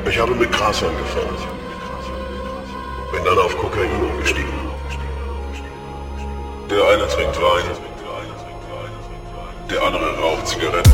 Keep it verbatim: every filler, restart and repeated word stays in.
Ich habe mit Gras angefangen. Bin dann auf Kokain umgestiegen. Der eine trinkt Wein, der andere raucht Zigaretten.